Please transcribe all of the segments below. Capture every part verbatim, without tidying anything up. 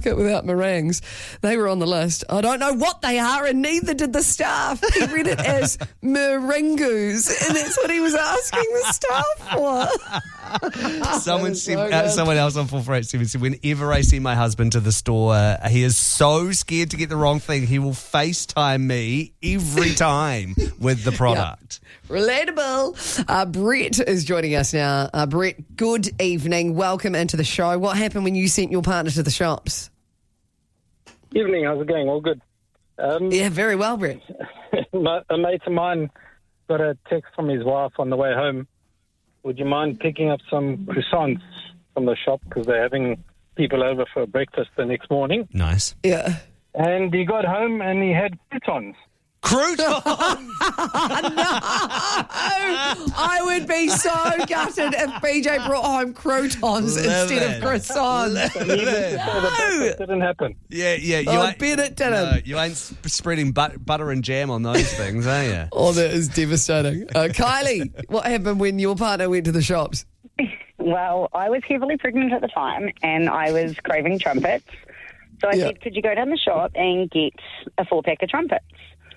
biscuit without meringues. They were on the list. I don't know what they are, and neither did the staff. He read it as meringues, and that's what he was asking the staff for. Someone, so said, uh, someone else on four four eight seven said, whenever I send my husband to the store, uh, he is so scared to get the wrong thing, he will FaceTime me every time with the product. Yep. Relatable. Uh, Brett is joining us now. Uh, Brett, good evening. Welcome into the show. What happened when you sent your partner to the shops? Evening, how's it going? All good. Um, Yeah, very well, Brett. my, a mate of mine got a text from his wife on the way home. Would you mind picking up some croissants from the shop because they're having people over for breakfast the next morning? Nice. Yeah. And he got home and he had croutons. Croutons! I would be so gutted if B J brought home croutons Love instead it. of croissants. And even to say the breakfast didn't happen. Yeah, yeah. You I ain't, bet it didn't. No, you ain't sp- spreading but- butter and jam on those things, are you? Oh, that is devastating. Uh, Kylie, what happened when your partner went to the shops? Well, I was heavily pregnant at the time and I was craving trumpets. So I Yeah. said, could you go down the shop and get a four-pack of trumpets?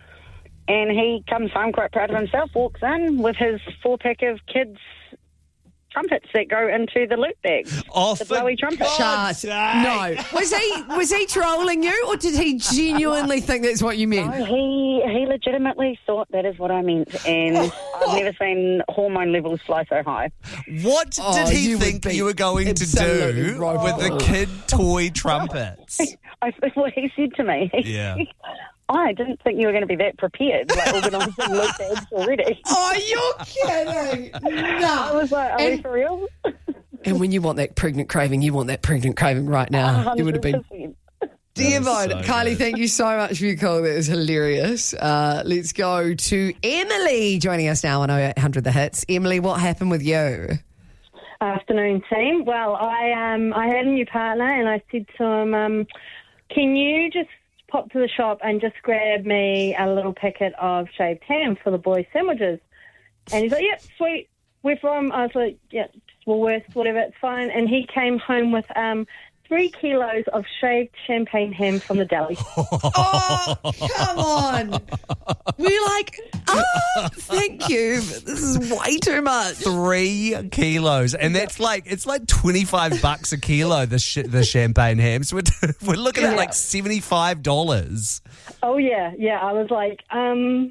And he comes home quite proud of himself, walks in with his four-pack of kids' trumpets that go into the loot bags. Oh, the for blowy trumpets. God's Shut. sake. No. Was he was he trolling you, or did he genuinely think that's what you meant? No, he, he legitimately thought that is what I meant. And I've never seen hormone levels fly so high. What Oh, did he you would think be you were going to absolutely do right. with the kid toy trumpets? I, what he said to me. Yeah. I didn't think you were going to be that prepared, like organising loot bags already. Oh, you're kidding. I No. was like, are we And- for real? And when you want that pregnant craving, you want that pregnant craving right now. You would have been one hundred percent. dear That is mine. so Kylie, good. thank you so much for your call. That is hilarious. Uh, let's go to Emily joining us now on oh eight hundred The Hits. Emily, what happened with you? Afternoon, team. Well, I um I had a new partner, and I said to him, um, "Can you just pop to the shop and just grab me a little packet of shaved ham for the boys' sandwiches?" And he's like, "Yep, sweet. Where from?" I was like, "Yeah, Woolworths, whatever, it's fine." And he came home with um three kilos of shaved champagne ham from the deli. Oh, come on. We're like, oh, thank you. But this is way too much. Three kilos, and that's like it's like twenty five bucks a kilo. The sh- the champagne hams. We're we're looking at Yeah. like seventy five dollars. Oh yeah, yeah. I was like, um,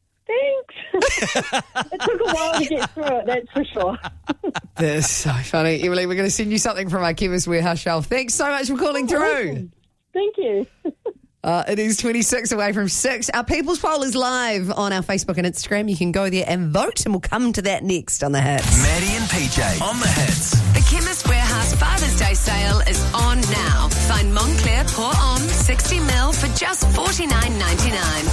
thanks. It took a while to get through it, that's for sure. That's so funny. Emily, we're going to send you something from our Chemist Warehouse shelf. Thanks so much for calling through. Thank you. Uh, it is twenty-six away from six. Our People's Poll is live on our Facebook and Instagram. You can go there and vote, and we'll come to that next on The Hits. Maddie and P J on the hits. The Chemist Warehouse Father's Day sale is on now. Find Montclair Pour Homme sixty mil for just forty-nine ninety-nine.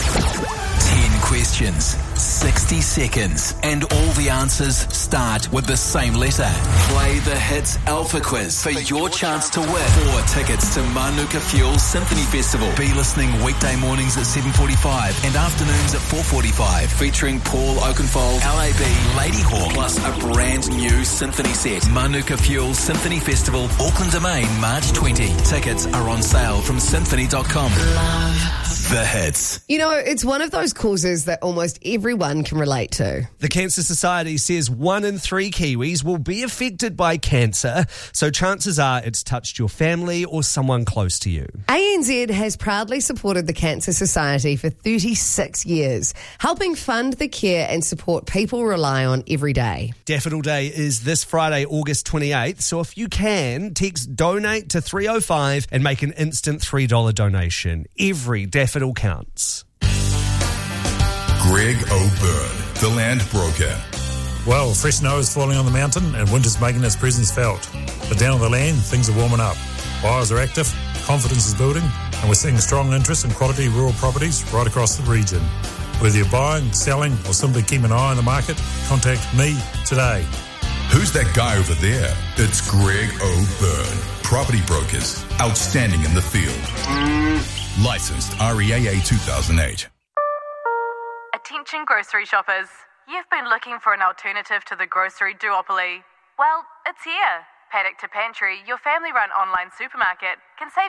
Ten questions, sixty seconds, and all the answers start with the same letter. Play the Hits Alpha Quiz for your chance to win four tickets to Manuka Fuel Symphony Festival. Be listening weekday mornings at seven forty-five and afternoons at four forty-five, featuring Paul Oakenfold, L A B, Lady Hawk, plus a brand new symphony set. Manuka Fuel Symphony Festival, Auckland Domain, March twentieth. Tickets are on sale from symphony dot com. The Hits. You know, it's one of those causes that almost everyone can relate to. The Cancer Society says one in three Kiwis will be affected by cancer, so chances are it's touched your family or someone close to you. A N Z has proudly supported the Cancer Society for thirty-six years, helping fund the care and support people rely on every day. Daffodil Day is this Friday, August twenty-eighth, so if you can, text DONATE to three oh five and make an instant three dollars donation. Every daffodil counts. Greg O'Byrne, the land broker. Well, fresh snow is falling on the mountain and winter's making its presence felt. But down on the land, things are warming up. Buyers are active, confidence is building, and we're seeing strong interest in quality rural properties right across the region. Whether you're buying, selling, or simply keeping an eye on the market, contact me today. Who's that guy over there? It's Greg O'Byrne. Property brokers. Outstanding in the field. Licensed R E A A two thousand eight. Attention grocery shoppers. You've been looking for an alternative to the grocery duopoly. Well, it's here. Paddock to Pantry, your family-run online supermarket, can save